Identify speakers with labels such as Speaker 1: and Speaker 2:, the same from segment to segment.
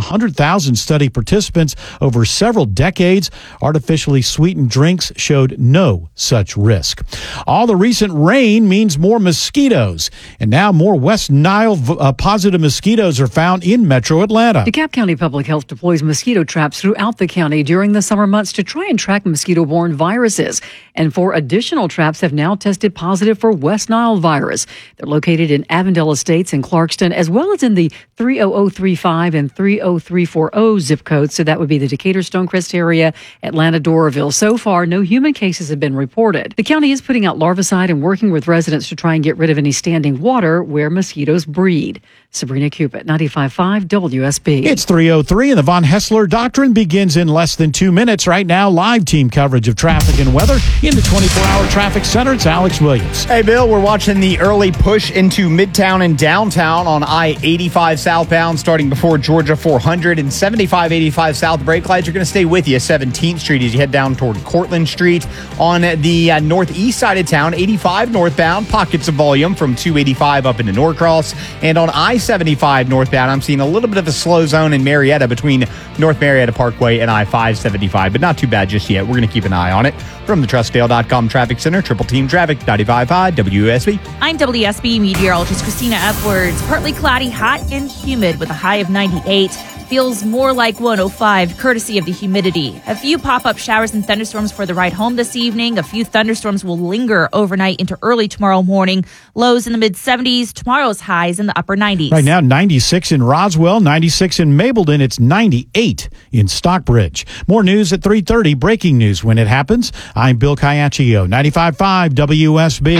Speaker 1: 100,000 study participants over several decades. Artificially sweetened drinks showed no such risk. All the recent rain means more mosquitoes, and now more West Nile positive mosquitoes are found in metro Atlanta.
Speaker 2: DeKalb County Public Health deploys mosquito traps throughout the county during the summer months to try and track mosquito-borne viruses. And 4 additional traps have now tested positive for West Nile virus. They're located in Avondale Estates and Clarkston, as well as in the 30035 and 30340 zip codes. So that would be the Decatur, Stonecrest area, Atlanta, Doraville. So far, no human cases have been reported. The county is putting out larvicide and working with residents to try and get rid of any standing water where mosquitoes breed. Sabrina Cupid, 95.5 WSB.
Speaker 1: It's 3:03 and the Von Hessler Doctrine begins in less than 2 minutes. Right now, live team coverage of traffic and weather in the 24-hour traffic center. It's Alex Williams.
Speaker 3: Hey, Bill, we're watching the early push into Midtown and downtown on I-85 southbound starting before Georgia 400 and 75-85 south. Brake lights are going to stay with you 17th Street as you head down toward Cortlandt Street. On the northeast side of town, 85 northbound, pockets of volume from 285 up into Norcross. And on I-75 northbound, I'm seeing a little bit of a slow zone in Marietta between North Marietta Parkway and I-575, but not too bad just yet. We're going to keep an eye on it. From the TrustDale.com Traffic Center, Triple Team Traffic, 95.5 WSB.
Speaker 4: I'm WSB meteorologist Christina Edwards. Partly cloudy, hot and humid with a high of 98. Feels more like 105, courtesy of the humidity. A few pop-up showers and thunderstorms for the ride home this evening. A few thunderstorms will linger overnight into early tomorrow morning. Lows in the mid-70s. Tomorrow's highs in the upper 90s.
Speaker 1: Right now, 96 in Roswell, 96 in Mableton. It's 98 in Stockbridge. More news at 3:30. Breaking news when it happens. I'm Bill Caiaccio, 95.5 WSB.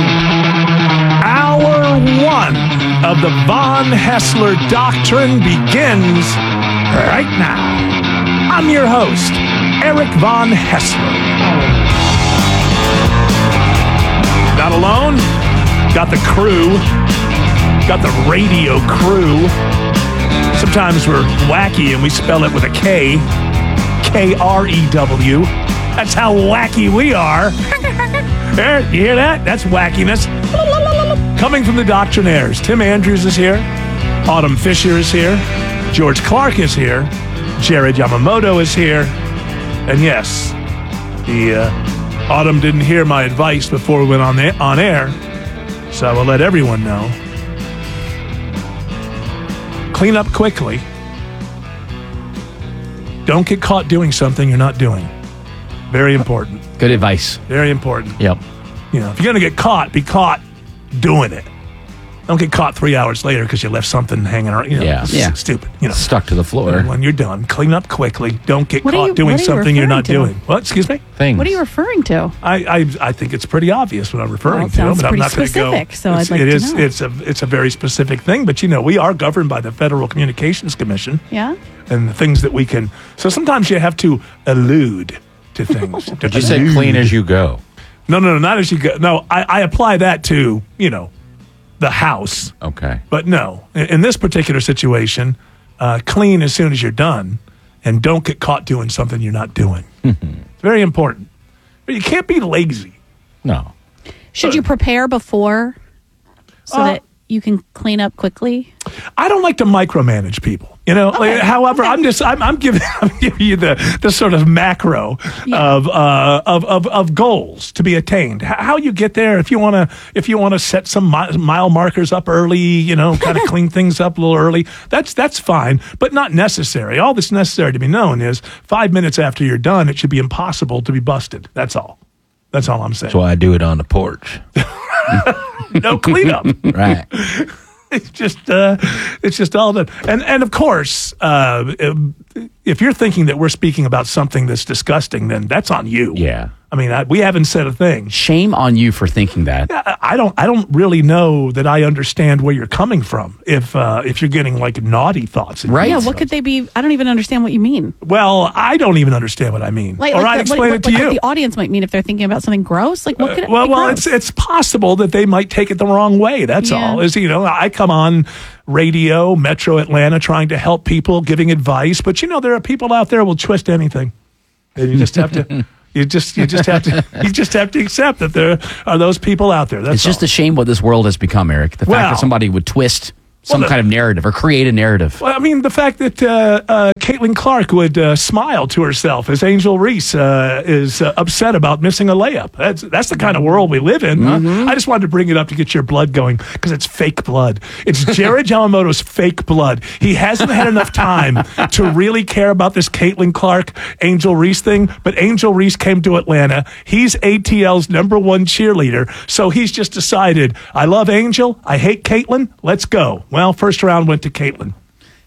Speaker 5: Hour 1 of the Von Hessler Doctrine begins right now. I'm your host, Eric Von Hessler. Not alone, got the crew, got the radio crew. Sometimes we're wacky and we spell it with a K, K-R-E-W. That's how wacky we are. There, you hear that? That's wackiness. Coming from the Doctrinaires, Tim Andrews is here, Autumn Fisher is here, George Clark is here, Jared Yamamoto is here, and yes, Autumn didn't hear my advice before we went on air, so I will let everyone know. Clean up quickly. Don't get caught doing something you're not doing. Very important.
Speaker 6: Good advice.
Speaker 5: Very important.
Speaker 6: Yep.
Speaker 5: You know, if you're going to get caught, be caught doing it. Don't get caught 3 hours later because you left something hanging around. You know,
Speaker 6: yeah.
Speaker 5: Stupid. You know,
Speaker 6: stuck to the floor.
Speaker 5: When you're done, clean up quickly. Don't get caught doing something you're not doing. What? Excuse me?
Speaker 6: Things.
Speaker 7: What are you referring to?
Speaker 5: I think it's pretty obvious what I'm referring to,
Speaker 7: sounds
Speaker 5: but I'm
Speaker 7: pretty
Speaker 5: not going to go.
Speaker 7: Specific, so I'd like to know.
Speaker 5: It's a very specific thing, but you know, we are governed by the Federal Communications Commission.
Speaker 7: Yeah.
Speaker 5: And the things that we can. So sometimes you have to allude to things.
Speaker 6: Did you say clean as you go?
Speaker 5: No, not as you go. No, I apply that to, you know, the house.
Speaker 6: Okay.
Speaker 5: But no, in this particular situation, clean as soon as you're done and don't get caught doing something you're not doing. It's very important. But you can't be lazy.
Speaker 6: No.
Speaker 7: Should you prepare before so that you can clean up quickly?
Speaker 5: I don't like to micromanage people. You know,
Speaker 7: Okay.
Speaker 5: however, I'm giving you the sort of macro of goals to be attained. How you get there? If you want to set some mile markers up early, you know, kind of clean things up a little early. That's fine, but not necessary. All that's necessary to be known is 5 minutes after you're done, it should be impossible to be busted. That's all. That's all I'm saying.
Speaker 6: So I do it on the porch.
Speaker 5: No cleanup.
Speaker 6: Right.
Speaker 5: It's just all that, and of course, if you're thinking that we're speaking about something that's disgusting, then that's on you.
Speaker 6: Yeah.
Speaker 5: I mean, we haven't said a thing.
Speaker 6: Shame on you for thinking that.
Speaker 5: I don't really know that I understand where you're coming from. If you're getting like naughty thoughts,
Speaker 6: right?
Speaker 7: Yeah. What could they be? I don't even understand what you mean.
Speaker 5: Well, I don't even understand what I mean. I explain it to you.
Speaker 7: What the audience might mean if they're thinking about something gross. Like what could it be?
Speaker 5: Well, it's possible that they might take it the wrong way. That's all. Is, you know, I come on radio, Metro Atlanta, trying to help people, giving advice, but you know, there are people out there who will twist anything, and you just have to. You just have to accept that there are those people out there. That's
Speaker 6: it's just a shame what this world has become, Eric. The fact that somebody would twist some kind of narrative or create a narrative.
Speaker 5: Well, I mean, the fact that Caitlin Clark would smile to herself as Angel Reese is upset about missing a layup. That's the kind of world we live in. Huh? I just wanted to bring it up to get your blood going because it's fake blood. It's Jared Yamamoto's fake blood. He hasn't had enough time to really care about this Caitlin Clark, Angel Reese thing, but Angel Reese came to Atlanta. He's ATL's #1 cheerleader, so he's just decided, I love Angel, I hate Caitlin, let's go. Well, first round went to Caitlin.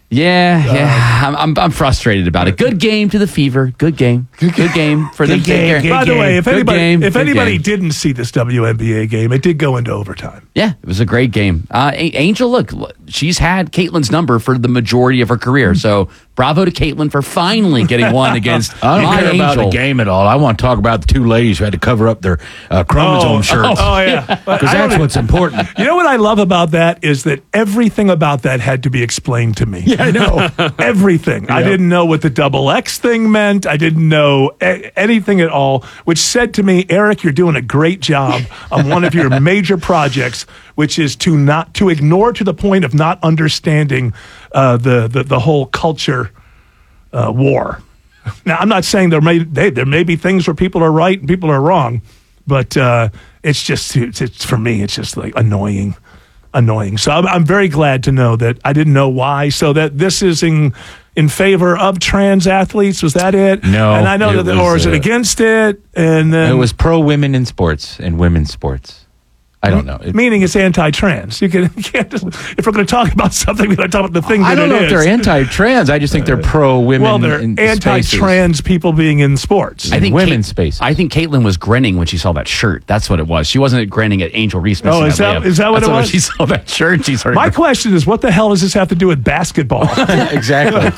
Speaker 6: Yeah. I'm frustrated about it. Good game to the Fever. Good game. Good game for them.
Speaker 5: By the way, if anybody
Speaker 6: game.
Speaker 5: didn't see this WNBA game, it did go into overtime.
Speaker 6: Yeah, it was a great game. Angel, look, she's had Caitlin's number for the majority of her career. So bravo to Caitlin for finally getting one against
Speaker 8: I don't
Speaker 6: my
Speaker 8: care about
Speaker 6: Angel.
Speaker 8: the game at all. I want to talk about the two ladies who had to cover up their chromosome shirts.
Speaker 5: Oh, yeah.
Speaker 8: Because that's what's important.
Speaker 5: You know what I love about that is that everything about that had to be explained to me.
Speaker 8: Yeah, I know.
Speaker 5: Everything. I didn't know what the double X thing meant. I didn't know anything at all, which said to me, Eric, you're doing a great job on one of your major projects, which is to ignore to the point of not understanding the whole culture war. Now, I'm not saying there may be things where people are right and people are wrong, but it's for me, it's just like annoying. So I'm very glad to know that I didn't know why. So that this is in favor of trans athletes. Was that it?
Speaker 8: No,
Speaker 5: and I know or is it against it? And then
Speaker 9: it was pro women in sports and women's sports. I don't know.
Speaker 5: Meaning it's anti-trans. You can't just, if we're going to talk about something, we're going to talk about the thing that
Speaker 9: I don't know
Speaker 5: it
Speaker 9: if
Speaker 5: is.
Speaker 9: they're anti-trans. I just think they're pro women.
Speaker 5: Well, they're
Speaker 9: in
Speaker 5: anti-trans people being in sports.
Speaker 6: I think
Speaker 9: women's space.
Speaker 6: I think Caitlin was grinning when she saw that shirt. That's what it was. She wasn't grinning at Angel Reese.
Speaker 5: Oh, is that what it was?
Speaker 6: When she saw that shirt, she started.
Speaker 5: My question is, what the hell does this have to do with basketball?
Speaker 9: Exactly.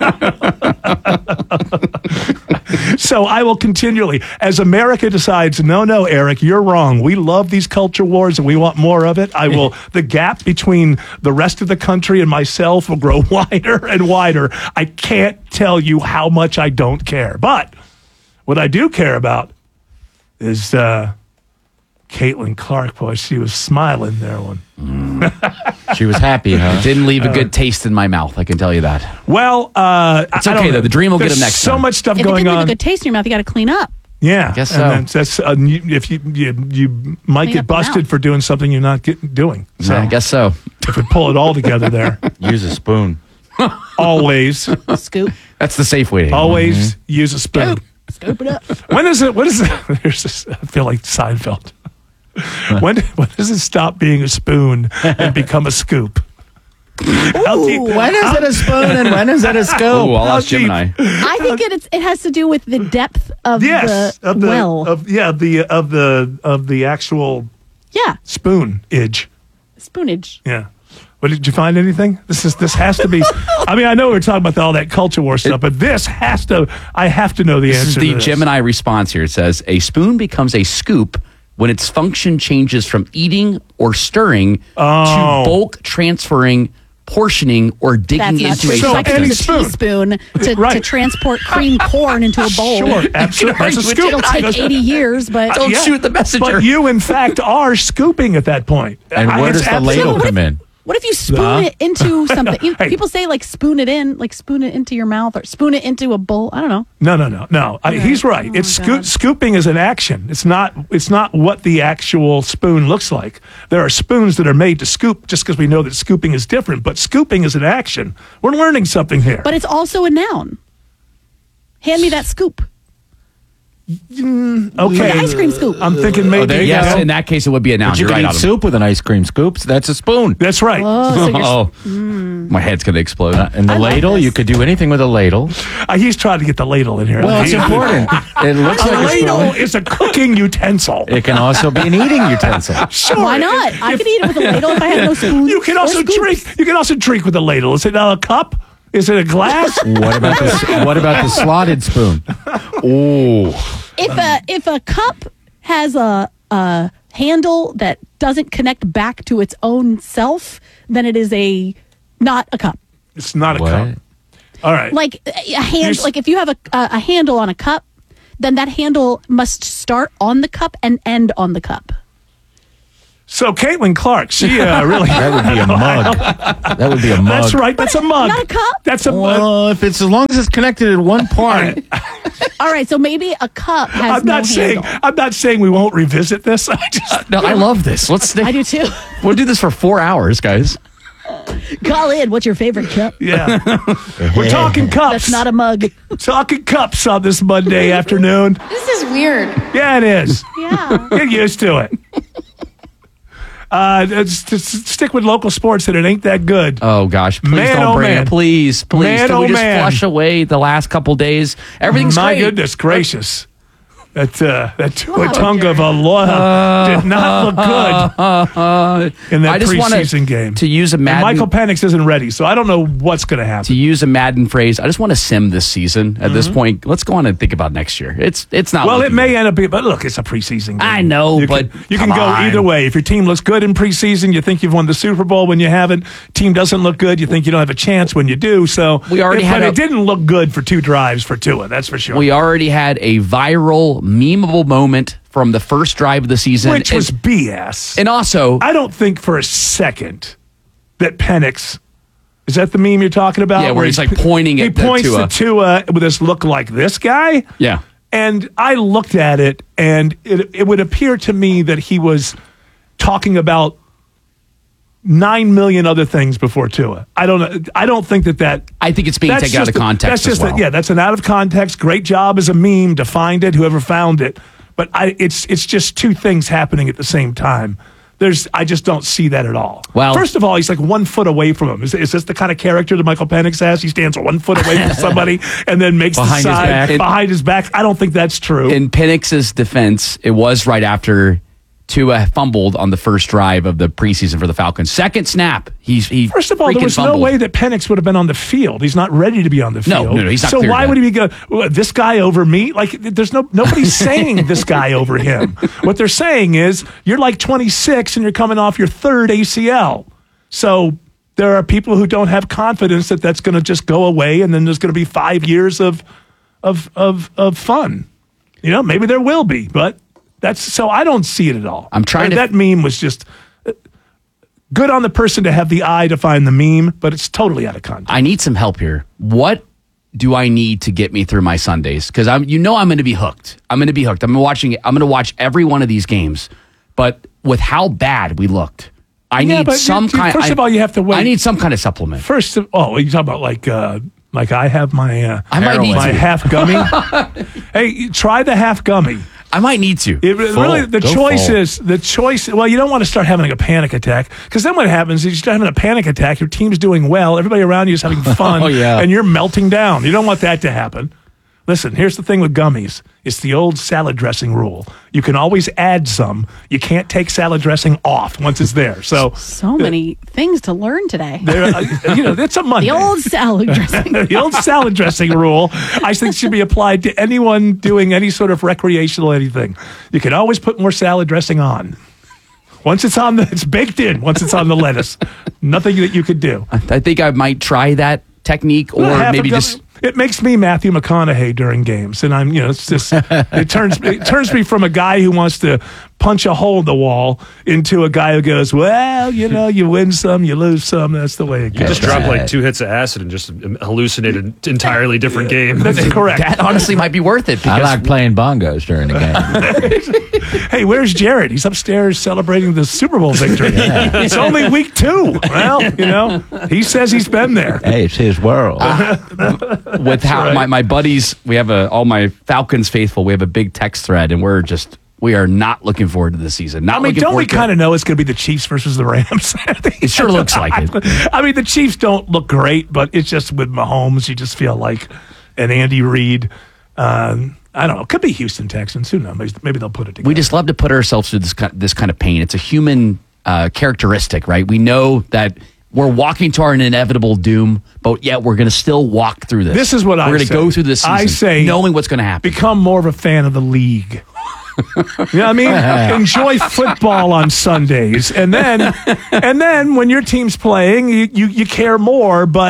Speaker 5: So I will continually, as America decides, no, Eric, you're wrong. We love these culture wars and we want more of it. The gap between the rest of the country and myself will grow wider and wider. I can't tell you how much I don't care. But what I do care about is Caitlin Clark. Boy, she was smiling there one.
Speaker 9: She was happy, huh?
Speaker 6: Didn't leave a good taste in my mouth. I can tell you that.
Speaker 5: Well,
Speaker 6: it's okay though. The dream will get him next
Speaker 5: so
Speaker 6: time.
Speaker 5: much stuff
Speaker 7: If it
Speaker 5: going
Speaker 7: didn't leave
Speaker 5: on.
Speaker 7: a good taste in your mouth, you got to clean up.
Speaker 5: Yeah,
Speaker 6: Guess so.
Speaker 5: And that's if you might
Speaker 7: Clean
Speaker 5: get
Speaker 7: up the
Speaker 5: busted
Speaker 7: mouth.
Speaker 5: for doing something you're not doing. So
Speaker 6: I guess so.
Speaker 5: if we pull it all together there,
Speaker 9: Use a spoon.
Speaker 5: always
Speaker 7: Scoop.
Speaker 6: That's the safe way to
Speaker 5: always use a spoon.
Speaker 7: Scoop it up.
Speaker 5: When is it? What is it? There's this, I feel like Seinfeld. When does it stop being a spoon and become a scoop?
Speaker 8: When is it a spoon and when is it a scoop?
Speaker 6: Oh, I'll
Speaker 5: How
Speaker 6: ask
Speaker 5: deep?
Speaker 6: Gemini.
Speaker 7: I think it has to do with the depth of
Speaker 5: Yes,
Speaker 7: the
Speaker 5: of the
Speaker 7: well.
Speaker 5: of the actual
Speaker 7: Yeah,
Speaker 5: spoonage.
Speaker 7: spoonage.
Speaker 5: Yeah. But did you find anything? This has to be. I mean, I know we're talking about all that culture war stuff, but this has to. I have to know the
Speaker 6: This is
Speaker 5: answer.
Speaker 6: the
Speaker 5: to this.
Speaker 6: Gemini response here. It says a spoon becomes a scoop when its function changes from eating or stirring to bulk transferring, portioning, or digging
Speaker 7: That's not
Speaker 6: into
Speaker 7: true.
Speaker 6: a
Speaker 5: So
Speaker 7: Like
Speaker 5: any
Speaker 7: use a
Speaker 6: substance.
Speaker 5: spoon.
Speaker 7: teaspoon to
Speaker 5: Right.
Speaker 7: transport cream corn into a bowl.
Speaker 5: Sure, absolutely. That's a scoop.
Speaker 7: It'll take 80 years, but
Speaker 6: Don't shoot the messenger.
Speaker 5: But you, in fact, are scooping at that point.
Speaker 9: And where
Speaker 5: It's
Speaker 9: does the
Speaker 5: absolutely-
Speaker 9: ladle come in?
Speaker 7: what if you spoon it into something?
Speaker 5: Hey.
Speaker 7: People say like spoon it in, like spoon it into your mouth or spoon it into a bowl. I don't know.
Speaker 5: No. He's right.
Speaker 7: Oh,
Speaker 5: It's
Speaker 7: my God.
Speaker 5: scooping is an action. It's not what the actual spoon looks like. There are spoons that are made to scoop just because we know that scooping is different. But scooping is an action. We're learning something here.
Speaker 7: But it's also a noun. Hand me that scoop.
Speaker 5: okay,
Speaker 7: Ice cream scoop.
Speaker 5: I'm thinking maybe.
Speaker 8: there you
Speaker 6: Yes,
Speaker 8: go.
Speaker 6: in that case, it would be a noun.
Speaker 8: But you
Speaker 6: You're
Speaker 8: can
Speaker 6: right,
Speaker 8: eat
Speaker 6: Autumn.
Speaker 8: soup with an ice cream scoop. That's a spoon.
Speaker 5: That's right.
Speaker 7: Oh, so you're,
Speaker 6: Oh, my head's gonna explode.
Speaker 8: And the
Speaker 7: I love
Speaker 8: ladle,
Speaker 7: this.
Speaker 8: you could do anything with a ladle.
Speaker 5: He's trying to get the ladle in here.
Speaker 8: Well, it's important. It looks
Speaker 5: A
Speaker 8: like a
Speaker 5: ladle
Speaker 8: spoon.
Speaker 5: is a cooking utensil.
Speaker 8: It can also be an eating utensil.
Speaker 5: Sure.
Speaker 7: why not? I could eat it with a ladle if I had no spoon.
Speaker 5: You can also drink. You can also drink with a ladle. Is it a cup? Is it a glass?
Speaker 8: What about the slotted spoon? Oh,
Speaker 7: If a cup has a handle that doesn't connect back to its own self, then it is not a cup.
Speaker 5: It's not a
Speaker 8: What?
Speaker 5: cup. All right.
Speaker 7: Like a hand,
Speaker 5: Here's-
Speaker 7: like if you have a handle on a cup, then that handle must start on the cup and end on the cup.
Speaker 5: So Caitlin Clark, she really.
Speaker 8: That would be a mug. That would be a mug.
Speaker 5: That's right. That's a mug.
Speaker 7: Not a cup?
Speaker 5: That's a mug.
Speaker 8: Well, if it's as long as it's connected in one part.
Speaker 7: All right, so maybe a cup has
Speaker 5: I'm not saying we won't revisit this.
Speaker 6: No, I love this.
Speaker 7: I do too.
Speaker 6: We'll do this for 4 hours, guys.
Speaker 7: Call in. What's your favorite cup?
Speaker 5: Yeah. We're talking cups.
Speaker 7: That's not a mug.
Speaker 5: Talking cups on this Monday afternoon.
Speaker 10: This is weird.
Speaker 5: Yeah, it is.
Speaker 7: Yeah.
Speaker 5: Get used to it. Stick with local sports, and it ain't that good.
Speaker 6: Oh gosh, please
Speaker 5: Man,
Speaker 6: don't
Speaker 5: oh,
Speaker 6: bring
Speaker 5: man.
Speaker 6: it. Please.
Speaker 5: Man,
Speaker 6: Can we
Speaker 5: oh,
Speaker 6: just
Speaker 5: man.
Speaker 6: flush away the last couple days? Everything's
Speaker 5: My
Speaker 6: great.
Speaker 5: goodness gracious. That Tuatunga Valoa did not look good in that
Speaker 6: I just wanna-
Speaker 5: preseason game.
Speaker 6: to use a
Speaker 5: And
Speaker 6: Madden,
Speaker 5: Michael Penix isn't ready, so I don't know what's going to happen.
Speaker 6: to use a Madden phrase, I just want to sim this season. At this point, let's go on and think about next year. It's not.
Speaker 5: Well, it
Speaker 6: looking
Speaker 5: may
Speaker 6: good.
Speaker 5: end up being, but look, it's a preseason game.
Speaker 6: I know,
Speaker 5: you
Speaker 6: but
Speaker 5: you
Speaker 6: come
Speaker 5: can go
Speaker 6: on.
Speaker 5: either way. If your team looks good in preseason, you think you've won the Super Bowl. When you haven't, team doesn't look good, you think you don't have a chance. When you do, so
Speaker 6: We already had
Speaker 5: but
Speaker 6: a-
Speaker 5: it didn't look good for 2 drives for Tua. That's for sure.
Speaker 6: We already had a viral, memeable moment from the first drive of the season,
Speaker 5: Which was BS.
Speaker 6: and also
Speaker 5: I don't think for a second that Penix, is that the meme you're talking about?
Speaker 6: Yeah, where he's, like, pointing
Speaker 5: he
Speaker 6: at the
Speaker 5: points
Speaker 6: Tua.
Speaker 5: to Tua with this look like this guy.
Speaker 6: yeah.
Speaker 5: And I looked at it, and it would appear to me that he was talking about 9 million other things before Tua. I don't think that.
Speaker 6: I think it's being
Speaker 5: That's
Speaker 6: taken out of
Speaker 5: just a-
Speaker 6: context
Speaker 5: That's just
Speaker 6: as well.
Speaker 5: yeah. That's an out of context. Great job as a meme to find it. Whoever found it, but it's just 2 things happening at the same time. I just don't see that at all.
Speaker 6: Well-
Speaker 5: first of all, he's like 1 foot away from him. Is this the kind of character that Michael Penix has? He stands 1 foot away from somebody and then makes
Speaker 8: Behind his
Speaker 5: the side
Speaker 8: back.
Speaker 5: behind his back. I don't think that's true.
Speaker 6: In Penix's defense, it was right after Tua fumbled on the first drive of the preseason for the Falcons. Second snap, he
Speaker 5: First of all, there
Speaker 6: freaking
Speaker 5: was
Speaker 6: fumbled.
Speaker 5: no way that Penix would have been on the field. He's not ready to be on the
Speaker 6: No,
Speaker 5: field.
Speaker 6: no, he's not
Speaker 5: So
Speaker 6: cleared
Speaker 5: why
Speaker 6: yet.
Speaker 5: would he go, this guy over me? Like, there's nobody's saying this guy over him. What they're saying is, you're like 26 and you're coming off your 3rd ACL. So there are people who don't have confidence that that's going to just go away, and then there's going to be 5 years of fun. You know, maybe there will be, but so I don't see it at all.
Speaker 6: I'm trying to-
Speaker 5: That meme was just good on the person to have the eye to find the meme, but it's totally out of context.
Speaker 6: I need some help here. What do I need to get me through my Sundays? Because I'm going to be hooked. I'm going to watch every one of these games. But with how bad we looked, I need
Speaker 5: but
Speaker 6: some kind.
Speaker 5: First of all, you have to wait.
Speaker 6: I need some kind of supplement.
Speaker 5: First of all, you talk about like I have my
Speaker 6: I might need
Speaker 5: my
Speaker 6: to.
Speaker 5: half gummy. Hey, try the half gummy.
Speaker 6: I might need to.
Speaker 5: Really, the choice. Well, you don't want to start having a panic attack, because then what happens is you start having a panic attack. Your team's doing well. Everybody around you is having fun.
Speaker 8: Oh, yeah.
Speaker 5: And you're melting down. You don't want that to happen. Listen, here's the thing with gummies. It's the old salad dressing rule. You can always add some. You can't take salad dressing off once it's there. So
Speaker 7: many things to learn today.
Speaker 5: it's a Monday.
Speaker 7: The old salad dressing.
Speaker 5: The old salad dressing rule, I think, should be applied to anyone doing any sort of recreational anything. You can always put more salad dressing on. Once it's on, it's baked in. Once it's on the lettuce, nothing that you could do.
Speaker 6: I think I might try that technique, or
Speaker 5: Half
Speaker 6: maybe
Speaker 5: a gum-
Speaker 6: just.
Speaker 5: It makes me Matthew McConaughey during games, and I'm, it's just it turns me from a guy who wants to punch a hole in the wall into a guy who goes, well, you win some, you lose some. That's the way it
Speaker 11: You
Speaker 5: goes.
Speaker 11: just dropped like 2 hits of acid and just hallucinated an entirely different game.
Speaker 5: That's correct.
Speaker 6: That honestly might be worth it.
Speaker 8: I
Speaker 6: Because
Speaker 8: like playing bongos during the game.
Speaker 5: Hey, where's Jared? He's upstairs celebrating the Super Bowl victory. It's only week 2. Well, he says he's been there.
Speaker 8: Hey, it's his world.
Speaker 6: with how my buddies, we have all my Falcons faithful, we have a big text thread, and we are not looking forward to the season. Not looking
Speaker 5: don't we
Speaker 6: forward to
Speaker 5: kind of know it's going to be the Chiefs versus the Rams?
Speaker 6: It sure looks like it.
Speaker 5: I mean, the Chiefs don't look great, but it's just with Mahomes, you just feel like an Andy Reid. I don't know. Could be Houston Texans. Who knows? Maybe they'll put it together.
Speaker 6: We just love to put ourselves through this kind of pain. It's a human characteristic, right? We know that we're walking to our inevitable doom, but yet we're going to still walk through this.
Speaker 5: This is what
Speaker 6: we're going to
Speaker 5: say.
Speaker 6: go through this season
Speaker 5: I say,
Speaker 6: knowing what's going to happen.
Speaker 5: Become more of a fan of the league. You know what I mean? Enjoy football on Sundays, and then when your team's playing, you care more. But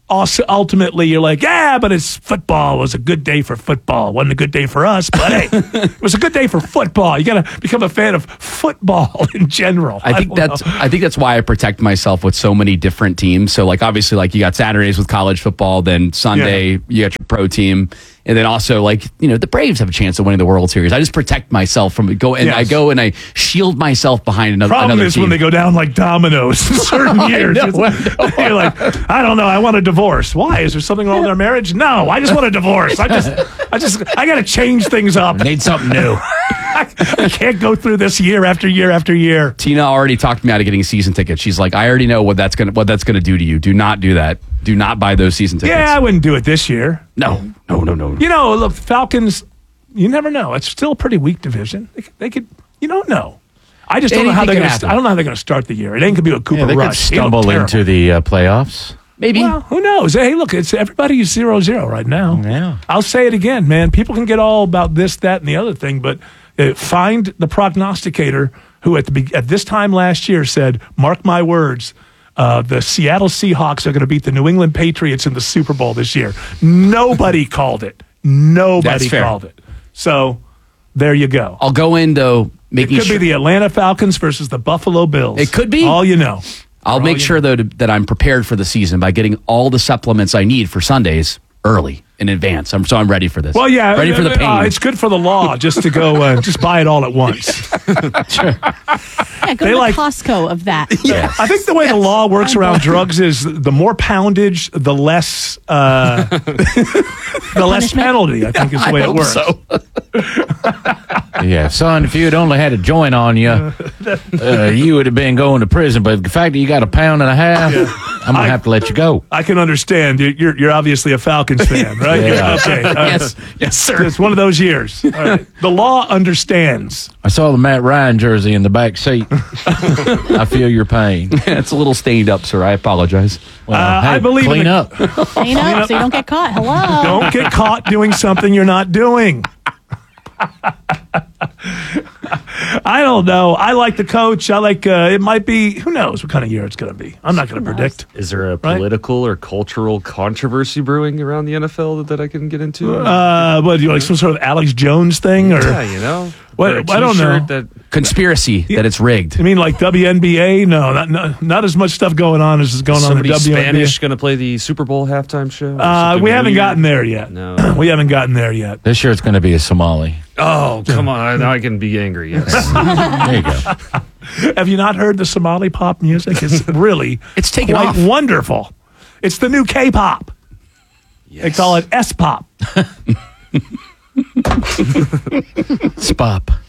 Speaker 5: also ultimately you're like, yeah, but it's football. It was a good day for football. It wasn't a good day for us, but hey, it was a good day for football. You got to become a fan of football in general.
Speaker 6: I think that's why I protect myself with so many different teams. So like obviously like you got Saturdays with college football, then Sunday you got your pro team, and then also like the Braves have a chance of winning the World Series. I just protect myself from I go and I shield myself behind another.
Speaker 5: Problem is
Speaker 6: team.
Speaker 5: when they go down like dominoes in certain years. You're like, I don't know. I want a divorce. Why? Is there something wrong with our marriage? No, I just want a divorce. I got to change things up.
Speaker 8: Need something new.
Speaker 5: I can't go through this year after year after year.
Speaker 6: Tina already talked me out of getting season tickets. She's like, I already know what that's gonna do to you. Do not do that. Do not buy those season tickets.
Speaker 5: Yeah, I wouldn't do it this year.
Speaker 6: No.
Speaker 5: Look, Falcons. You never know. It's still a pretty weak division. They could. You don't know. I just don't know how they're going to. I don't know how they're going to start the year. It ain't going to be a Cooper
Speaker 8: they
Speaker 5: Rush.
Speaker 8: Could stumble into the playoffs.
Speaker 6: Maybe.
Speaker 5: Well, who knows? Hey, look, it's everybody's 0-0 right now.
Speaker 8: Yeah.
Speaker 5: I'll say it again, man. People can get all about this, that, and the other thing, but find the prognosticator who at this time last year said, "Mark my words." The Seattle Seahawks are going to beat the New England Patriots in the Super Bowl this year. Nobody called it. Nobody called it. So there you go.
Speaker 6: I'll go in though.
Speaker 5: It could be the Atlanta Falcons versus the Buffalo Bills.
Speaker 6: It could be.
Speaker 5: All you know.
Speaker 6: I'll make sure though that I'm prepared for the season by getting all the supplements I need for Sundays early in advance. So I'm ready for this.
Speaker 5: Well, yeah,
Speaker 6: ready for the pain.
Speaker 5: It's good for the law just to go just buy it all at once.
Speaker 7: Yeah, go to the Costco of that.
Speaker 5: Yeah. I think the way the law works around drugs is the more poundage, the less less penalty. I think is the way it works.
Speaker 6: So.
Speaker 8: Yeah, son, if you had only had a joint on you, you would have been going to prison. But the fact that you got a pound and a half, I'm going to have to let you go.
Speaker 5: I can understand. You're obviously a Falcons fan, right?
Speaker 8: Yeah.
Speaker 5: Okay.
Speaker 6: Yes, sir.
Speaker 5: It's one of those years. All right. The law understands.
Speaker 8: I saw the Matt Ryan jersey in the back seat. I feel your pain.
Speaker 6: It's a little stained up, sir. I apologize.
Speaker 8: Well,
Speaker 5: I believe
Speaker 8: clean
Speaker 5: in
Speaker 8: up.
Speaker 7: Clean up so you don't get caught. Hello.
Speaker 5: Don't get caught doing something you're not doing. I don't know. I like the coach. I like it might be, who knows what kind of year it's going to be. I'm not going to predict.
Speaker 11: Is there a political or cultural controversy brewing around the NFL that I can get into?
Speaker 5: What do you like, some sort of Alex Jones thing? Or
Speaker 11: Yeah,
Speaker 5: what, I don't know.
Speaker 6: Conspiracy that it's rigged.
Speaker 5: You mean like WNBA? No, not as much stuff going on as is going on in
Speaker 11: Somebody
Speaker 5: WNBA.
Speaker 11: Spanish going to play the Super Bowl halftime show?
Speaker 5: We haven't gotten there yet.
Speaker 11: No.
Speaker 5: We haven't gotten there yet.
Speaker 8: This year it's going to be a Somali.
Speaker 11: Oh, come on. Now I can be angry, yes.
Speaker 8: There you go.
Speaker 5: Have you not heard the Somali pop music? It's really
Speaker 6: It's taken
Speaker 5: quite
Speaker 6: off.
Speaker 5: wonderful. It's the new K-pop.
Speaker 11: Yes.
Speaker 5: They call it S-pop.
Speaker 8: Spop.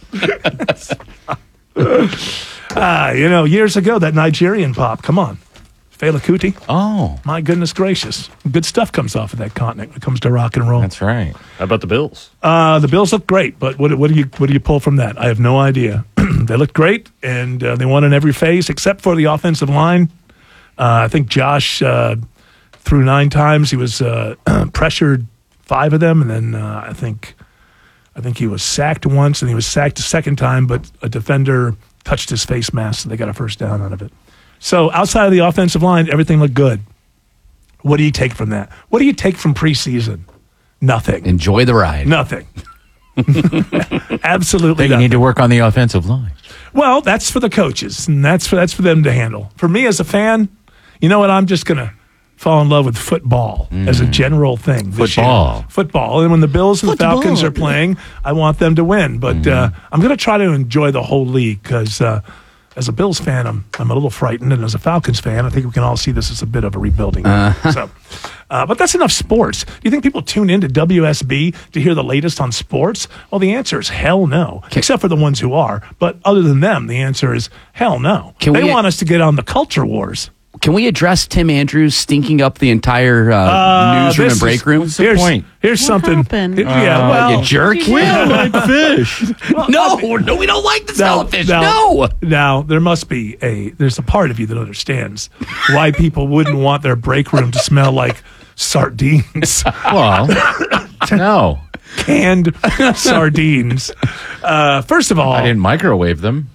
Speaker 5: Years ago, that Nigerian pop. Come on. Fela Kuti.
Speaker 8: Oh,
Speaker 5: My goodness gracious. Good stuff comes off of that continent when it comes to rock and roll.
Speaker 8: that's right.
Speaker 11: How about the Bills?
Speaker 5: The Bills look great, but what do you pull from that? I have no idea. They look great, and they won in every phase except for the offensive line. I think Josh threw 9 times. He was pressured 5 of them, and then I think he was sacked once, and he was sacked a second time, but a defender touched his face mask, so they got a first down out of it. So outside of the offensive line, everything looked good. What do you take from that? What do you take from preseason? Nothing.
Speaker 6: Enjoy the ride.
Speaker 5: Nothing. Absolutely
Speaker 8: You
Speaker 5: nothing.
Speaker 8: need to work on the offensive line.
Speaker 5: Well, that's for the coaches, and that's for them to handle. For me as a fan, you know what? I'm just going to fall in love with football as a general thing. This year. Football. And when the Bills and the Falcons are playing, I want them to win. But I'm going to try to enjoy the whole league because as a Bills fan, I'm a little frightened. And as a Falcons fan, I think we can all see this as a bit of a rebuilding. But that's enough sports. Do you think people tune into WSB to hear the latest on sports? Well, the answer is hell no, except for the ones who are. But other than them, the answer is hell no. They want us to get on the culture wars.
Speaker 6: Can we address Tim Andrews stinking up the entire newsroom and break room?
Speaker 5: Here's something.
Speaker 7: happened?
Speaker 6: You jerk.
Speaker 8: We don't like fish.
Speaker 6: No, we don't like the smell of fish. No.
Speaker 5: Now, there must be there's a part of you that understands why people wouldn't want their break room to smell like sardines.
Speaker 8: Well, no.
Speaker 5: Canned sardines. First of all,
Speaker 8: I didn't microwave them.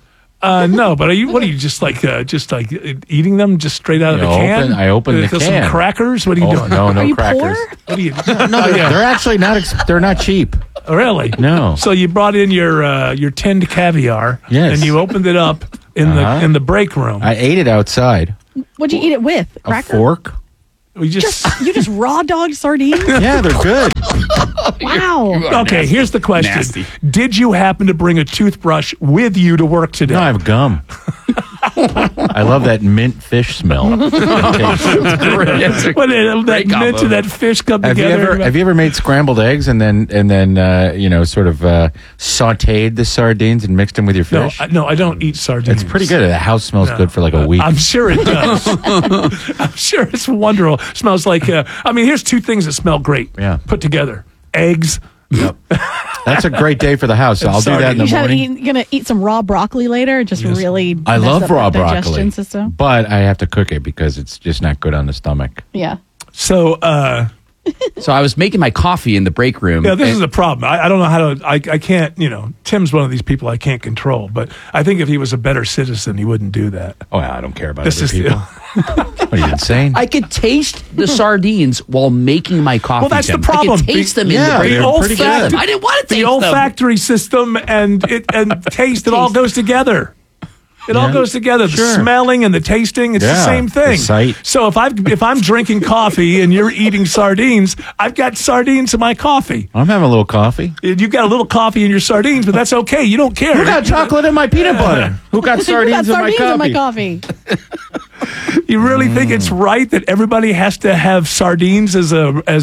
Speaker 5: No, but what are you just like eating them just straight out of the can?
Speaker 8: I open the
Speaker 5: Some
Speaker 8: can.
Speaker 5: Crackers? What are you doing?
Speaker 8: No
Speaker 7: Are you
Speaker 8: crackers.
Speaker 7: poor?
Speaker 5: What are you?
Speaker 8: No, they're actually not. They're not cheap.
Speaker 5: Really?
Speaker 8: No.
Speaker 5: So you brought in your tinned caviar,
Speaker 8: Yes.
Speaker 5: and you opened it up in the break room.
Speaker 8: I ate it outside.
Speaker 7: What'd you eat it with?
Speaker 8: A
Speaker 7: Cracker?
Speaker 8: fork.
Speaker 5: We just
Speaker 7: You just raw dog sardines?
Speaker 8: Yeah, they're good.
Speaker 7: Wow.
Speaker 5: okay. Here's the question:
Speaker 6: Nasty.
Speaker 5: Did you happen to bring a toothbrush with you to work today?
Speaker 8: No, I have gum. I love that mint fish smell.
Speaker 5: What, that
Speaker 6: Great
Speaker 5: mint
Speaker 6: combo.
Speaker 5: and that fish come
Speaker 8: Have you
Speaker 5: together.
Speaker 8: ever made scrambled eggs and then sort of sautéed the sardines and mixed them with your
Speaker 5: No,
Speaker 8: fish?
Speaker 5: I don't eat sardines.
Speaker 8: It's pretty good. The house smells good for like a week.
Speaker 5: I'm sure it does. I'm sure it's wonderful. Smells like. Here's two things that smell great.
Speaker 8: Yeah.
Speaker 5: Put together: eggs.
Speaker 8: Yep. That's a great day for the house. So I'll do that in the
Speaker 7: You
Speaker 8: morning.
Speaker 7: gonna eat some raw broccoli later? Just really.
Speaker 8: I
Speaker 7: mess
Speaker 8: love
Speaker 7: up
Speaker 8: raw
Speaker 7: that digestion
Speaker 8: broccoli,
Speaker 7: system.
Speaker 8: but I have to cook it because it's just not good on the stomach.
Speaker 7: Yeah.
Speaker 5: So,
Speaker 6: So I was making my coffee in the break room.
Speaker 5: yeah, this
Speaker 6: and-
Speaker 5: is a problem. I don't know how to. I can't. Tim's one of these people I can't control. But I think if he was a better citizen, he wouldn't do that.
Speaker 8: Oh, I don't care about
Speaker 5: This
Speaker 8: other
Speaker 5: is
Speaker 8: people. What are you insane?
Speaker 6: I could taste the sardines while making my coffee.
Speaker 5: Well, that's the
Speaker 6: Tim.
Speaker 5: problem.
Speaker 6: I could taste them
Speaker 8: Yeah,
Speaker 6: in the break
Speaker 8: they're
Speaker 6: room.
Speaker 8: pretty good.
Speaker 6: I didn't want to taste
Speaker 5: the
Speaker 6: them.
Speaker 5: olfactory system and taste. It all goes together. It all
Speaker 8: Yeah.
Speaker 5: goes together. The
Speaker 8: Sure.
Speaker 5: smelling and the tasting, it's the
Speaker 8: Yeah,
Speaker 5: same thing.
Speaker 8: the sight.
Speaker 5: So if I'm drinking coffee and you're eating sardines, I've got sardines in my coffee.
Speaker 8: I'm having a little coffee.
Speaker 5: You've got a little coffee in your sardines, but that's okay. You don't care.
Speaker 8: Who got chocolate in my peanut butter? Who got
Speaker 7: You
Speaker 8: sardines,
Speaker 7: got sardines
Speaker 8: in my coffee?
Speaker 5: You really think it's right that everybody has to have sardines as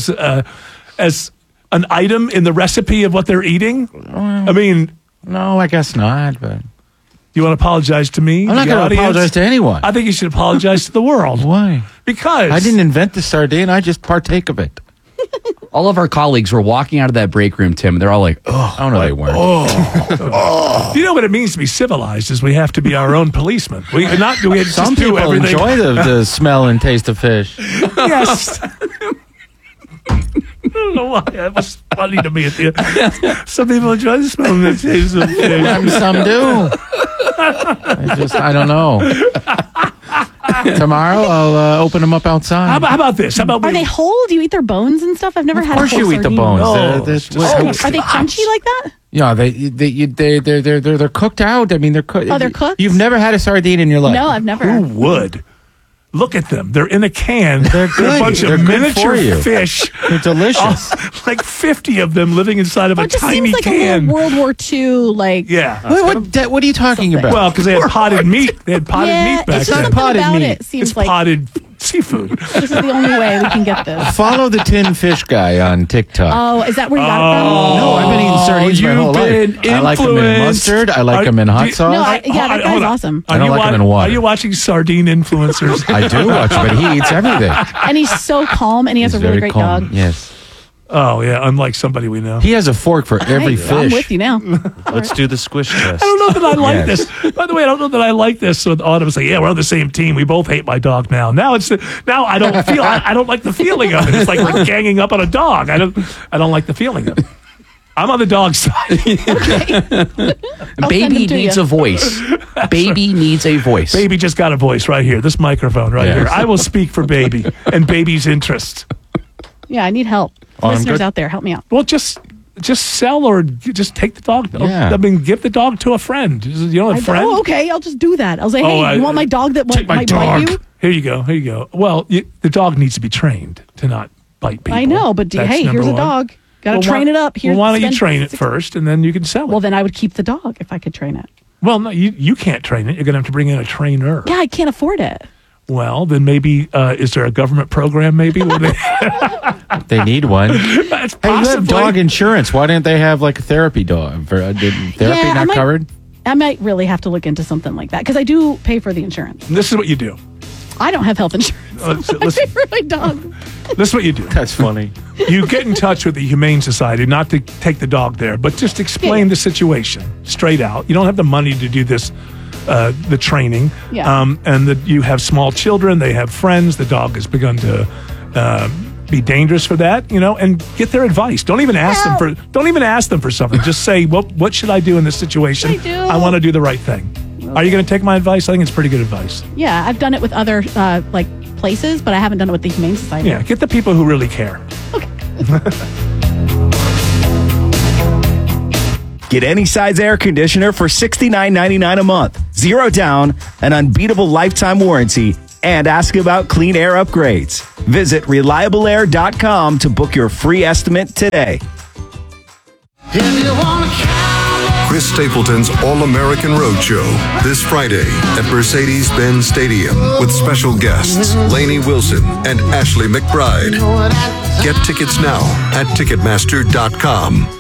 Speaker 5: an item in the recipe of what they're eating? I mean,
Speaker 8: No, I guess not. But
Speaker 5: you want to apologize to me?
Speaker 8: I'm not
Speaker 5: the
Speaker 8: going to
Speaker 5: audience?
Speaker 8: apologize to anyone.
Speaker 5: I think you should apologize to the world.
Speaker 8: Why?
Speaker 5: Because
Speaker 8: I didn't invent the sardine. I just partake of it.
Speaker 6: All of our colleagues were walking out of that break room, Tim, and they're all like, "Oh,
Speaker 8: Oh, no, they weren't.
Speaker 5: You know what it means to be civilized is we have to be our own policemen. We just
Speaker 8: Some
Speaker 5: do
Speaker 8: people
Speaker 5: everything.
Speaker 8: enjoy the smell and taste of fish.
Speaker 5: Yes. I don't know why. That was funny to me at the end. Some people enjoy the smell and the taste of fish.
Speaker 8: Some do. I don't know. Tomorrow I'll open them up outside.
Speaker 5: How about this? How about
Speaker 7: Are they whole? Do you eat their bones and stuff? I've never had.
Speaker 8: Of course
Speaker 7: a whole
Speaker 8: you eat the
Speaker 7: sardine.
Speaker 8: bones.
Speaker 5: No,
Speaker 8: They're-
Speaker 5: it's
Speaker 8: they're-
Speaker 5: just-
Speaker 7: Are they crunchy like that?
Speaker 8: Yeah, they're cooked out. I mean, they're cooked.
Speaker 7: Oh, they're cooked?
Speaker 8: You've never had a sardine in your life?
Speaker 7: No, I've never.
Speaker 5: Who would? Look at them. They're in a can.
Speaker 8: They're good.
Speaker 5: A bunch
Speaker 8: They're
Speaker 5: of
Speaker 8: good
Speaker 5: miniature
Speaker 8: for you.
Speaker 5: fish.
Speaker 8: They're delicious.
Speaker 5: Like 50 of them living inside of
Speaker 7: Well,
Speaker 5: a
Speaker 7: it just
Speaker 5: tiny
Speaker 7: seems like
Speaker 5: can.
Speaker 7: a little World War II, like.
Speaker 5: Yeah.
Speaker 8: What are you talking about?
Speaker 5: Well, because they had potted meat. They had potted
Speaker 7: Yeah,
Speaker 5: meat back
Speaker 7: it's
Speaker 5: then.
Speaker 7: something
Speaker 8: potted
Speaker 7: about
Speaker 8: meat.
Speaker 7: it seems
Speaker 5: It's
Speaker 7: like
Speaker 5: potted seafood.
Speaker 7: this is the only way we can get this.
Speaker 8: Follow the tin fish guy on TikTok.
Speaker 7: Oh, is that where you got it
Speaker 8: No, I've been eating sardines my
Speaker 5: you've
Speaker 8: whole life.
Speaker 5: been
Speaker 8: I like them in
Speaker 5: influenced.
Speaker 8: mustard. I like them in hot
Speaker 5: do-
Speaker 8: sauce.
Speaker 7: No, that
Speaker 5: Hold
Speaker 7: guy's
Speaker 5: on.
Speaker 7: awesome.
Speaker 8: I don't like them in water.
Speaker 5: Are you watching sardine influencers?
Speaker 8: I do watch, but he eats everything.
Speaker 7: And he's so calm, and he has
Speaker 8: He's
Speaker 7: a really
Speaker 8: very
Speaker 7: great
Speaker 8: calm.
Speaker 7: dog.
Speaker 8: Yes,
Speaker 5: Oh, yeah. Unlike somebody we know.
Speaker 8: he has a fork for every
Speaker 7: Hey, I'm
Speaker 8: fish.
Speaker 7: with you now.
Speaker 11: Let's do the squish test.
Speaker 5: I don't know that I like
Speaker 8: Yes.
Speaker 5: this. By the way, I don't know that I like this. So Autumn say, "Yeah, we're on the same team. We both hate my dog now." Now I don't feel. I don't like the feeling of it. It's like we're ganging up on a dog. I don't like the feeling of it. I'm on the dog side.
Speaker 7: I'll send
Speaker 6: baby
Speaker 7: him to
Speaker 6: needs
Speaker 7: you.
Speaker 6: a voice. Baby needs a voice.
Speaker 5: Baby just got a voice right here. This microphone right
Speaker 8: Yes.
Speaker 5: here. I will speak for Baby and Baby's interest.
Speaker 7: Yeah, I need help.
Speaker 8: I'm
Speaker 7: Listeners
Speaker 8: good.
Speaker 7: out there, help me out.
Speaker 5: Well, just sell or just take the dog.
Speaker 8: Yeah.
Speaker 5: I mean, give the dog to a friend. You know, a friend.
Speaker 7: Oh, okay. I'll just do that. I'll say, hey, you want my dog that
Speaker 5: Take my
Speaker 7: might
Speaker 5: dog.
Speaker 7: bite you?
Speaker 5: Here you go. Here you go. Well, the dog needs to be trained to not bite people.
Speaker 7: I know, but
Speaker 5: That's
Speaker 7: hey,
Speaker 5: number
Speaker 7: here's a
Speaker 5: one.
Speaker 7: dog. Got to
Speaker 5: Well,
Speaker 7: train it up. Here,
Speaker 5: Well, why don't you
Speaker 7: spend
Speaker 5: train it
Speaker 7: 6
Speaker 5: first, and then you can sell it?
Speaker 7: Well, then I would keep the dog if I could train it.
Speaker 5: Well, no, you can't train it. You're going to have to bring in a trainer.
Speaker 7: Yeah, I can't afford it.
Speaker 5: Well, then maybe is there a government program? Maybe where they,
Speaker 8: They need one. Hey,
Speaker 5: that's
Speaker 8: you have
Speaker 5: possibly.
Speaker 8: dog insurance. Why didn't they have like a therapy dog? Did therapy
Speaker 7: Yeah, I
Speaker 8: not
Speaker 7: might-
Speaker 8: covered?
Speaker 7: I might really have to look into something like that because I do pay for the insurance.
Speaker 5: This is what you do.
Speaker 7: I don't have health insurance. I
Speaker 5: Listen,
Speaker 7: pay for my dog.
Speaker 5: this is what you do.
Speaker 8: That's funny.
Speaker 5: You get in touch with the Humane Society, not to take the dog there, but just explain the situation straight out. You don't have the money to do this, the training.
Speaker 7: Yeah.
Speaker 5: And that you have small children, they have friends. The dog has begun to be dangerous for that, and get their advice. Don't even ask them for something. Just say, what should I do in this situation?
Speaker 7: What should I do?
Speaker 5: I want to do the right thing. Are you going to take my advice? I think it's pretty good advice.
Speaker 7: Yeah, I've done it with other places, but I haven't done it with the Humane Society.
Speaker 5: Yeah, get the people who really care.
Speaker 7: Okay.
Speaker 10: Get any size air conditioner for $69.99 a month. 0 down, an unbeatable lifetime warranty, and ask about clean air upgrades. Visit reliableair.com to book your free estimate today.
Speaker 12: Chris Stapleton's All-American Roadshow this Friday at Mercedes-Benz Stadium with special guests Lainey Wilson and Ashley McBride. Get tickets now at Ticketmaster.com.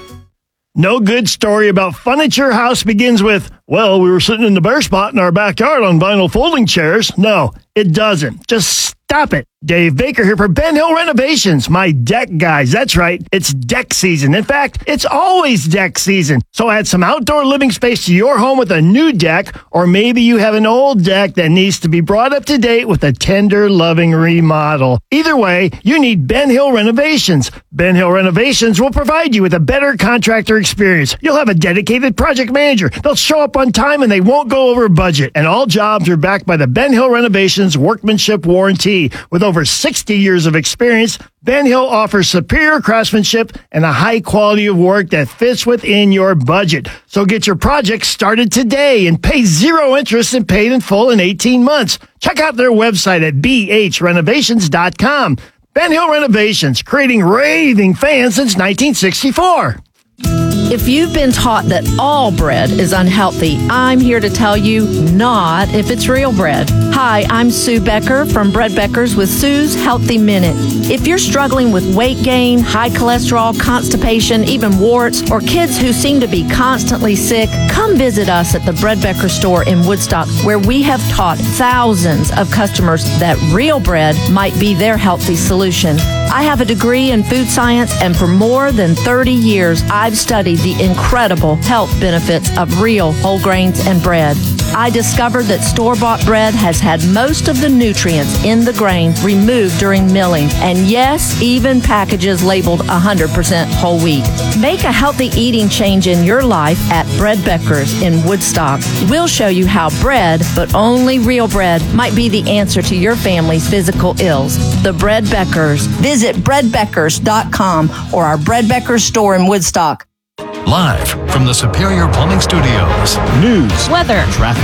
Speaker 13: No good story about fun at your house begins with, well, we were sitting in the bare spot in our backyard on vinyl folding chairs. No, it doesn't. Just stop it. Dave Baker here for Ben Hill Renovations, my deck guys. That's right. It's deck season. In fact, it's always deck season. So add some outdoor living space to your home with a new deck, or maybe you have an old deck that needs to be brought up to date with a tender, loving remodel. Either way, you need Ben Hill Renovations. Ben Hill Renovations will provide you with a better contractor experience. You'll have a dedicated project manager. They'll show up on time and they won't go over budget. And all jobs are backed by the Ben Hill Renovations Workmanship Warranty. With over 60 years of experience, Ben Hill offers superior craftsmanship and a high quality of work that fits within your budget. So get your project started today and pay 0 interest and paid in full in 18 months. Check out their website at bhrenovations.com. Ben Hill Renovations, creating raving fans since 1964.
Speaker 14: If you've been taught that all bread is unhealthy, I'm here to tell you not if it's real bread. Hi, I'm Sue Becker from Bread Beckers with Sue's Healthy Minute. If you're struggling with weight gain, high cholesterol, constipation, even warts, or kids who seem to be constantly sick, come visit us at the Bread Becker store in Woodstock, where we have taught thousands of customers that real bread might be their healthy solution. I have a degree in food science, and for more than 30 years, I've studied the incredible health benefits of real whole grains and bread. I discovered that store-bought bread has had most of the nutrients in the grain removed during milling, and yes, even packages labeled 100% whole wheat. Make a healthy eating change in your life at Bread Beckers in Woodstock. We'll show you how bread, but only real bread, might be the answer to your family's physical ills. The Bread Beckers. Visit breadbeckers.com or our Bread Beckers store in Woodstock.
Speaker 15: Live from the Superior Plumbing Studios.
Speaker 1: News,
Speaker 15: weather, traffic.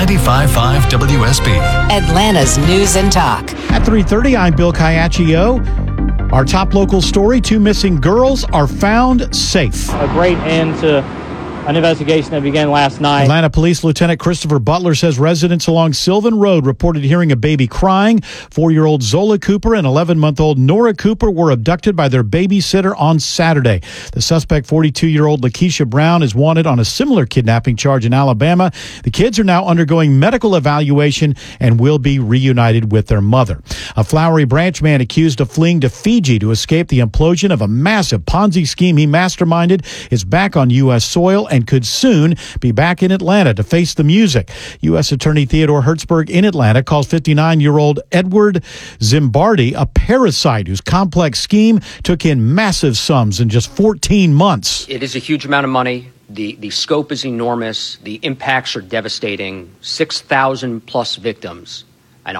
Speaker 15: 95.5 WSB.
Speaker 16: Atlanta's News and Talk.
Speaker 1: At 3:30, I'm Bill Caiaccio. Our top local story, 2 missing girls are found safe.
Speaker 17: A great end to an investigation that began last night.
Speaker 1: Atlanta Police Lieutenant Christopher Butler says residents along Sylvan Road reported hearing a baby crying. 4-year-old Zola Cooper and 11-month-old Nora Cooper were abducted by their babysitter on Saturday. The suspect, 42-year-old Lakeisha Brown, is wanted on a similar kidnapping charge in Alabama. The kids are now undergoing medical evaluation and will be reunited with their mother. A Flowery Branch man accused of fleeing to Fiji to escape the implosion of a massive Ponzi scheme he masterminded is back on U.S. soil and could soon be back in Atlanta to face the music. U.S. Attorney Theodore Hertzberg in Atlanta calls 59-year-old Edward Zimbardi a parasite whose complex scheme took in massive sums in just 14 months.
Speaker 18: It is a huge amount of money. The scope is enormous. The impacts are devastating. 6,000 plus victims and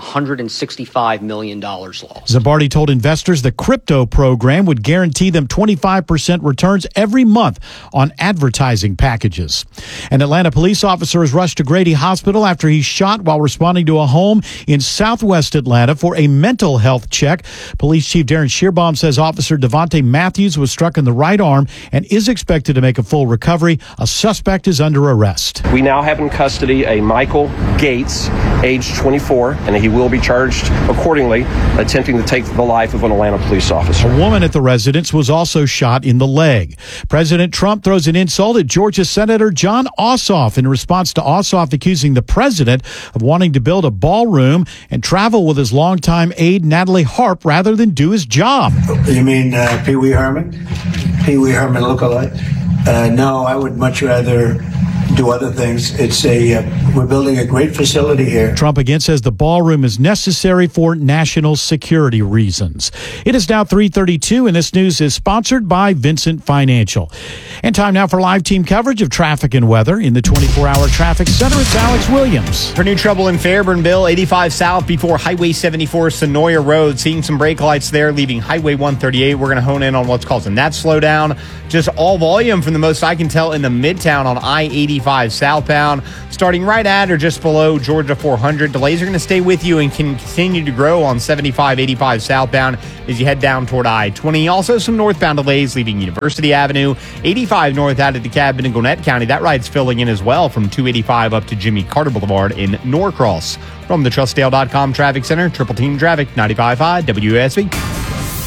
Speaker 18: $165 million lost.
Speaker 1: Zimbardi told investors the crypto program would guarantee them 25% returns every month on advertising packages. An Atlanta police officer is rushed to Grady Hospital after he shot while responding to a home in southwest Atlanta for a mental health check. Police Chief Darren Shearbaum says Officer Devontae Matthews was struck in the right arm and is expected to make a full recovery. A suspect is under arrest.
Speaker 19: We now have in custody a Michael Gates, age 24, and he will be charged accordingly, attempting to take the life of an Atlanta police officer.
Speaker 1: A woman at the residence was also shot in the leg. President Trump throws an insult at Georgia Senator John Ossoff in response to Ossoff accusing the president of wanting to build a ballroom and travel with his longtime aide Natalie Harp rather than do his job.
Speaker 20: You mean Pee Wee Herman? Pee Wee Herman lookalike? No, I would much rather do other things. We're building a great facility here.
Speaker 1: Trump again says the ballroom is necessary for national security reasons. It is now 3:32, and this news is sponsored by Vincent Financial. And time now for live team coverage of traffic and weather. In the 24-hour traffic center, it's Alex Williams.
Speaker 3: For new trouble in Fairburn, Bill, 85 south before Highway 74, Sonoya Road. Seeing some brake lights there, leaving Highway 138. We're going to hone in on what's causing that slowdown. Just all volume from the most I can tell in the Midtown on I-85 southbound. Starting right at or just below Georgia 400. Delays are going to stay with you and continue to grow on 75-85 southbound as you head down toward I-20. Also some northbound delays leaving University Avenue. 85 north out of DeKalb in Gwinnett County. That ride's filling in as well from 285 up to Jimmy Carter Boulevard in Norcross. From the TrustDale.com Traffic Center, Triple Team Traffic, 95.5 WSB.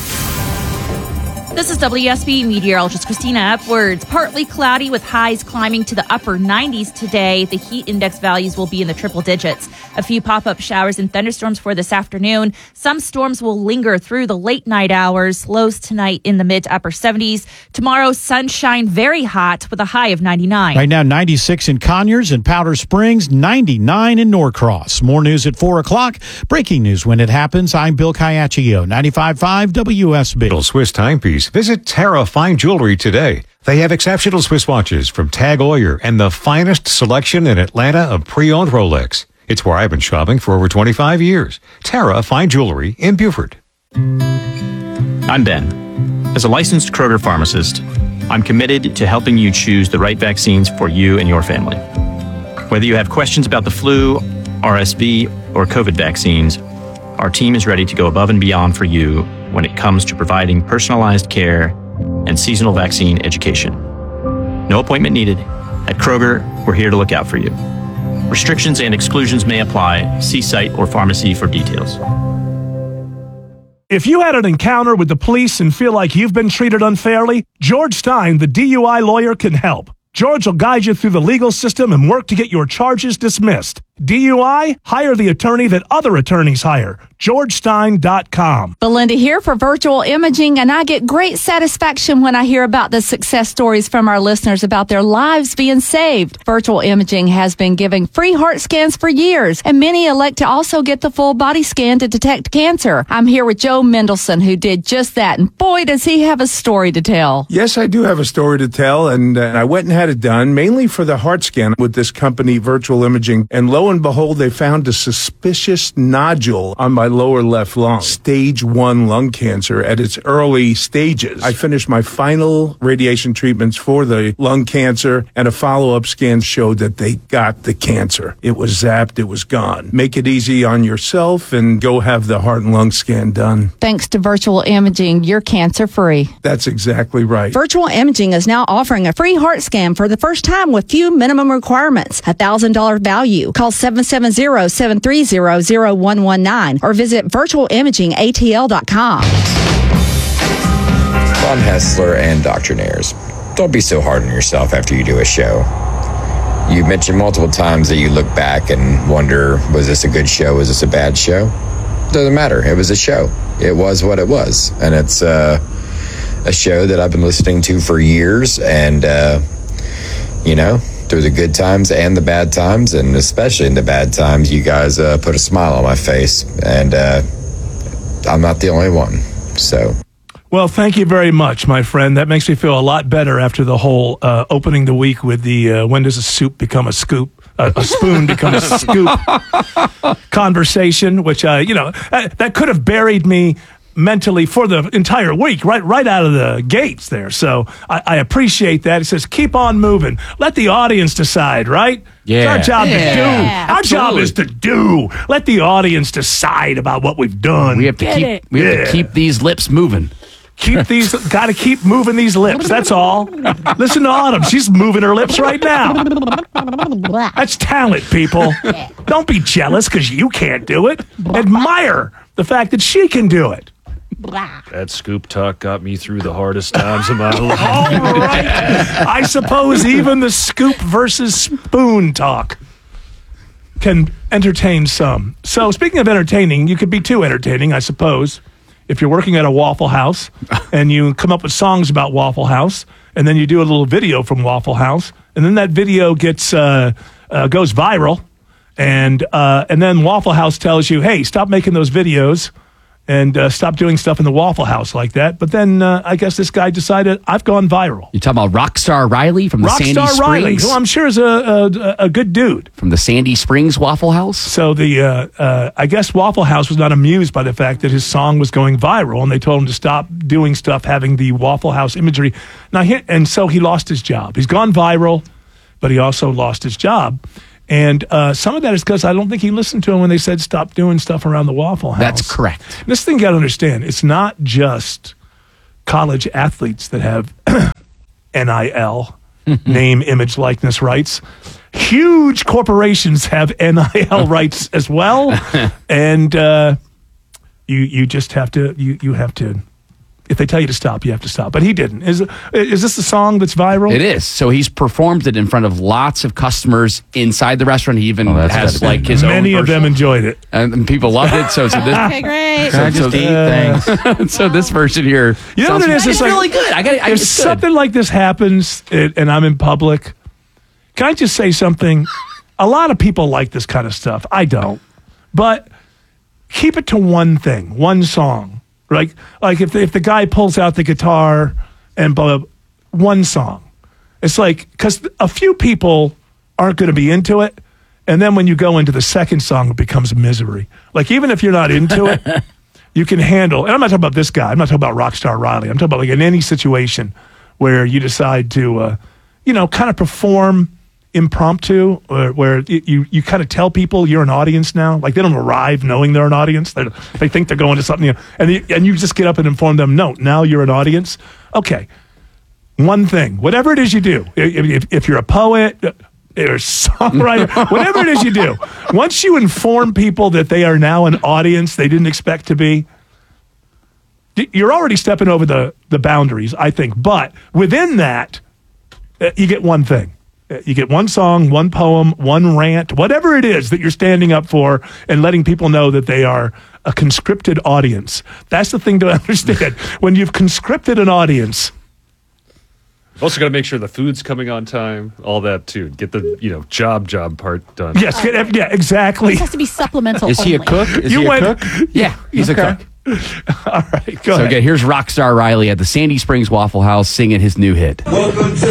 Speaker 4: This is WSB meteorologist Christina Upwards. Partly cloudy with highs climbing to the upper 90s today. The heat index values will be in the triple digits. A few pop-up showers and thunderstorms for this afternoon. Some storms will linger through the late night hours. Lows tonight in the mid to upper 70s. Tomorrow, sunshine, very hot with a high of 99.
Speaker 1: Right now, 96 in Conyers and Powder Springs, 99 in Norcross. More news at 4 o'clock. Breaking news when it happens. I'm Bill Caiaccio, 95.5 WSB.
Speaker 21: Swiss timepiece. Visit Terra Fine Jewelry today. They have exceptional Swiss watches from Tag Heuer and the finest selection in Atlanta of pre-owned Rolex. It's where I've been shopping for over 25 years. Terra Fine Jewelry in Beaufort.
Speaker 22: I'm Ben. As a licensed Kroger pharmacist, I'm committed to helping you choose the right vaccines for you and your family. Whether you have questions about the flu, RSV, or COVID vaccines, our team is ready to go above and beyond for you when it comes to providing personalized care and seasonal vaccine education. No appointment needed. At Kroger, we're here to look out for you. Restrictions and exclusions may apply. See site or pharmacy for details.
Speaker 5: If you had an encounter with the police and feel like you've been treated unfairly, George Stein, the DUI lawyer, can help. George will guide you through the legal system and work to get your charges dismissed. DUI? Hire the attorney that other attorneys hire. GeorgeStein.com.
Speaker 23: Belinda here for Virtual Imaging, and I get great satisfaction when I hear about the success stories from our listeners about their lives being saved. Virtual Imaging has been giving free heart scans for years, and many elect to also get the full body scan to detect cancer. I'm here with Joe Mendelson, who did just that, and boy, does he have a story to tell.
Speaker 24: Yes, I do have a story to tell, and I went and had it done, mainly for the heart scan with this company, Virtual Imaging, and lo and behold, they found a suspicious nodule on my lower left lung, stage 1 lung cancer at its early stages. I finished my final radiation treatments for the lung cancer, and a follow-up scan showed that they got the cancer. It was zapped, it was gone. Make it easy on yourself and go have the heart and lung scan done.
Speaker 23: Thanks to Virtual Imaging, you're cancer-free.
Speaker 24: That's exactly right.
Speaker 25: Virtual Imaging is now offering a free heart scan for the first time with few minimum requirements. $1,000 value. Call 770-730-0119 or visit virtualimagingatl.com.
Speaker 26: Ron Hessler and Dr. Nares. Don't be so hard on yourself after you do a show. You mentioned multiple times that you look back and wonder, was this a good show? Was this a bad show? Doesn't matter. It was a show. It was what it was. And it's a show that I've been listening to for years. And, through the good times and the bad times, and especially in the bad times, you guys put a smile on my face. And I'm not the only one. So...
Speaker 5: Well, thank you very much, my friend. That makes me feel a lot better after the whole opening the week with the when does a soup become a scoop, a spoon become a scoop conversation, which, that could have buried me mentally for the entire week, right out of the gates there. So I appreciate that. It says, keep on moving. Let the audience decide, right?
Speaker 8: Yeah.
Speaker 5: It's our job to do.
Speaker 8: Absolutely.
Speaker 5: Our job is to do. Let the audience decide about what we've done.
Speaker 6: We have to keep these lips moving.
Speaker 5: Got to keep moving these lips. That's all. Listen to Autumn. She's moving her lips right now. That's talent, people. Don't be jealous because you can't do it. Admire the fact that she can do it.
Speaker 11: That scoop talk got me through the hardest times of my life.
Speaker 5: All right. I suppose even the scoop versus spoon talk can entertain some. So speaking of entertaining, you could be too entertaining, I suppose. if you're working at a Waffle House and you come up with songs about Waffle House, and then you do a little video from Waffle House, and then that video gets goes viral, and then Waffle House tells you, hey, stop making those videos and stop doing stuff in the Waffle House like that. But then I guess this guy decided, I've gone viral.
Speaker 6: You talking about Rockstar Riley from the Sandy Springs?
Speaker 5: Rockstar Riley, who I'm sure is a good dude.
Speaker 6: From the Sandy Springs Waffle House?
Speaker 5: So I guess Waffle House was not amused by the fact that his song was going viral, and they told him to stop doing stuff having the Waffle House imagery. And so he lost his job. He's gone viral, but he also lost his job. And some of that is because I don't think he listened to him when they said stop doing stuff around the Waffle House.
Speaker 6: That's correct.
Speaker 5: This thing you got to understand, it's not just college athletes that have NIL, name, image, likeness rights. Huge corporations have NIL rights as well. And you just have to, you have to, if they tell you to stop, you have to stop. But he didn't. Is this the song that's viral?
Speaker 6: It is. So he's performed it in front of lots of customers inside the restaurant. He even has like his
Speaker 5: Many
Speaker 6: own
Speaker 5: of them enjoyed it.
Speaker 6: And people loved it. So this,
Speaker 2: Okay, great.
Speaker 8: Can I just eat things?
Speaker 6: so this version here,
Speaker 5: you know what it is?
Speaker 6: It's
Speaker 5: like,
Speaker 6: really good.
Speaker 5: If something like this happens and I'm in public, can I just say something? A lot of people like this kind of stuff. I don't. But keep it to one thing, one song. Like if the guy pulls out the guitar and one song. It's like, because a few people aren't going to be into it. And then when you go into the second song, it becomes misery. Like, even if you're not into it, you can handle, and I'm not talking about this guy. I'm not talking about Rockstar Riley. I'm talking about like in any situation where you decide to, kind of perform impromptu, where you kind of tell people you're an audience now. Like, they don't arrive knowing they're an audience. They think they're going to something, and you just get up and inform them, no, now you're an audience. Okay, one thing, whatever it is you do, if you're a poet or songwriter, whatever it is you do, once you inform people that they are now an audience they didn't expect to be, you're already stepping over the boundaries, I think. But within that, you get one thing. You get one song, one poem, one rant, whatever it is that you're standing up for and letting people know that they are a conscripted audience. That's the thing to understand. When you've conscripted an audience.
Speaker 11: Also got to make sure the food's coming on time, all that too. Get the job part done.
Speaker 5: Yes, yeah, exactly.
Speaker 2: It has to be supplemental.
Speaker 8: Is he a cook? Is he a cook?
Speaker 6: Yeah, he's a cook.
Speaker 5: All right, go ahead.
Speaker 6: Okay, here's Rockstar Riley at the Sandy Springs Waffle House singing his new hit.
Speaker 7: Welcome to